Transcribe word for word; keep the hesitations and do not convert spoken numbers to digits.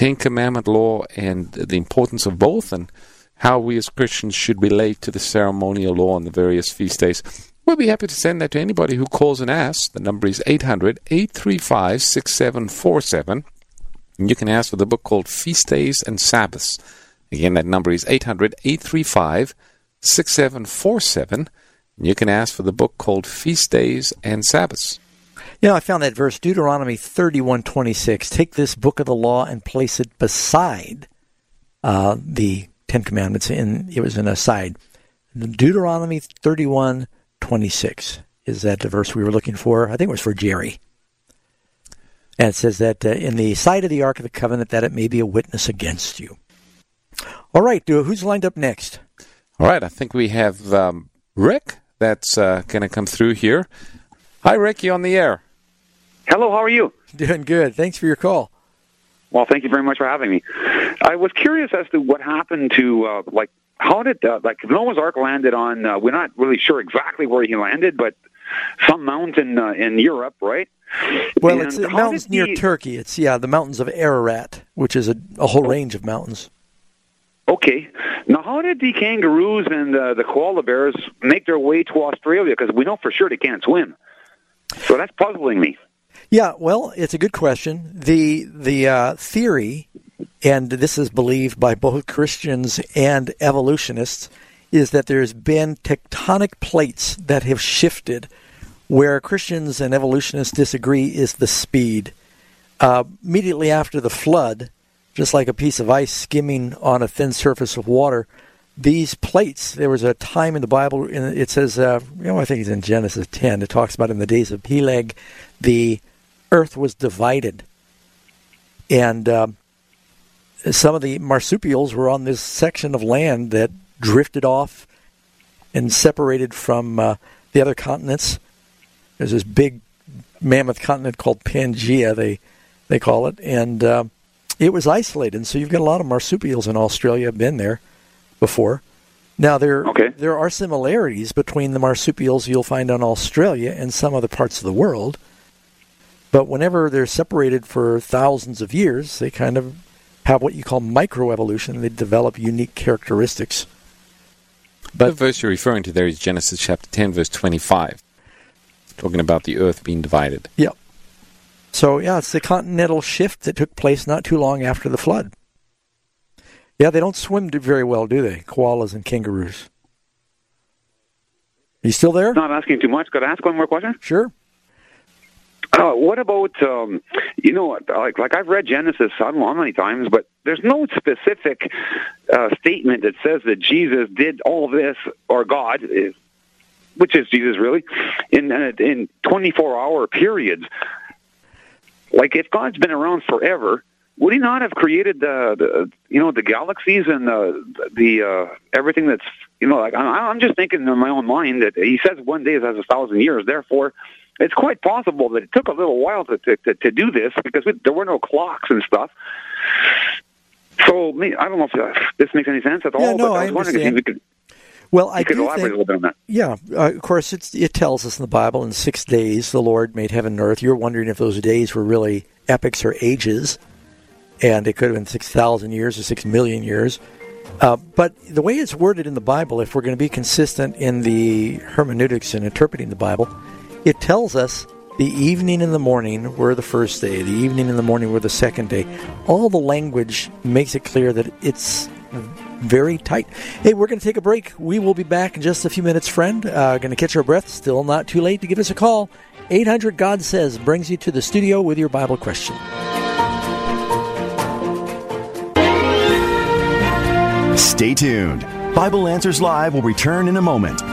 Ten Commandment law and the importance of both, and how we as Christians should relate to the ceremonial law on the various feast days. We'll be happy to send that to anybody who calls and asks. The number is eight hundred, eight three five, six seven four seven. And you can ask for the book called Feast Days and Sabbaths. Again, that number is eight hundred, eight three five, six seven four seven. And you can ask for the book called Feast Days and Sabbaths. You know, I found that verse, Deuteronomy thirty-one twenty-six. Take this book of the law and place it beside uh, the Ten Commandments. And it was an aside. Deuteronomy thirty-one twenty-six. Is that the verse we were looking for? I think it was for Jerry. And it says that uh, in the sight of the Ark of the Covenant, that it may be a witness against you. All right, who's lined up next? All right, I think we have um, Rick that's uh, going to come through here. Hi, Rick, you on the air. Hello, how are you? Doing good. Thanks for your call. Well, thank you very much for having me. I was curious as to what happened to, uh, like, how did, uh, like, Noah's Ark landed on, uh, we're not really sure exactly where he landed, but some mountain uh, in Europe, right? Well, and it's the mountains near he... Turkey. It's, yeah, the mountains of Ararat, which is a, a whole range of mountains. Okay. Now, how did the kangaroos and uh, the koala bears make their way to Australia? Because we know for sure they can't swim. So that's puzzling me. Yeah, well, it's a good question. The the uh, theory, and this is believed by both Christians and evolutionists, is that there's been tectonic plates that have shifted. Where Christians and evolutionists disagree is the speed. Uh, immediately after the flood, just like a piece of ice skimming on a thin surface of water, these plates, there was a time in the Bible, it says, uh, you know, I think it's in Genesis ten, it talks about in the days of Peleg, the earth was divided. And uh, some of the marsupials were on this section of land that drifted off and separated from uh, the other continents. There's this big mammoth continent called Pangaea, they they call it, and uh, it was isolated. And so you've got a lot of marsupials in Australia, have been there before. Now, there okay. there are similarities between the marsupials you'll find in Australia and some other parts of the world, but whenever they're separated for thousands of years, they kind of have what you call microevolution. They develop unique characteristics. But the verse you're referring to there is Genesis chapter ten, verse twenty-five. Talking about the earth being divided. Yep. So, yeah, it's the continental shift that took place not too long after the flood. Yeah, they don't swim very well, do they? Koalas and kangaroos. Are you still there? Not asking too much. Could I ask one more question? Sure. Uh, what about, um, you know, like like I've read Genesis, I don't know how many times, but there's no specific uh, statement that says that Jesus did all this, or God, which is Jesus really, in uh, in twenty-four hour periods. Like, if God's been around forever, would he not have created the, the you know, the galaxies and the, the uh, everything that's, you know, like, I'm just thinking in my own mind that he says one day is as a thousand years, therefore, it's quite possible that it took a little while to to, to do this because we, there were no clocks and stuff. So, I don't know if uh, this makes any sense at all, yeah, no, but I was I wondering if you could, well, I you could do elaborate think, a little bit on that. Yeah, uh, of course, it's, it tells us in the Bible, in six days the Lord made heaven and earth. You're wondering if those days were really epochs or ages, and it could have been six thousand years or six million years. Uh, but the way it's worded in the Bible, if we're going to be consistent in the hermeneutics and interpreting the Bible, it tells us the evening and the morning were the first day, the evening and the morning were the second day. All the language makes it clear that it's very tight. Hey, we're going to take a break. We will be back in just a few minutes, friend. Uh, going to catch our breath. Still not too late to give us a call. eight hundred God Says brings you to the studio with your Bible question. Stay tuned. Bible Answers Live will return in a moment